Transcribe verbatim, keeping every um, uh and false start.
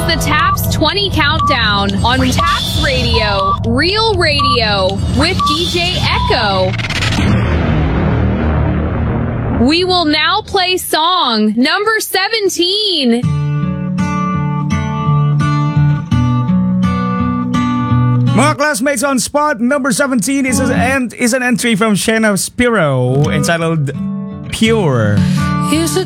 the Taps twenty Countdown on Taps Radio, Real Radio, with D J Echo. We will now play song number seventeen. Mga classmates, on spot number seventeen is an, is an entry from Shena Spiro entitled Pure. Is it